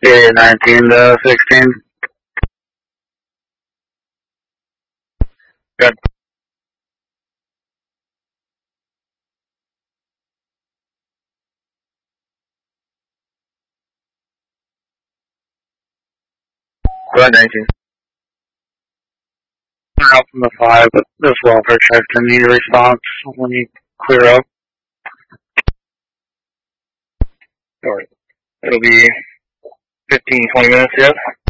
Okay, 19 to 16. Good. Go ahead, 19. Out from the 5, but this welfare check to need a response when you clear up. Alright. It'll be 15, 20 minutes, yes?